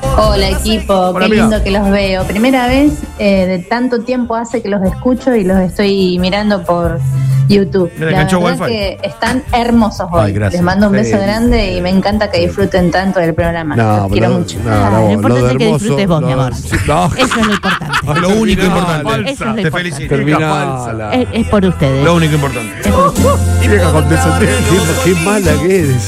Hola equipo, Hola, qué amiga. lindo que los veo. Primera vez de tanto tiempo hace que los escucho y los estoy mirando por YouTube. Mira, La enganchó verdad Wi-Fi. que están hermosos hoy. Ay, gracias. Les mando un beso Sí. grande y me encanta que disfruten tanto del programa. No, los quiero lo- mucho. Lo importante de es que hermoso, disfrutes vos, mi amor. sí, no. Eso es lo importante. Lo único Terminala. importante. Eso es lo Te importante. felicito. Terminala. Es por ustedes. Lo único importante. Vieja condescendiente, qué mala que eres.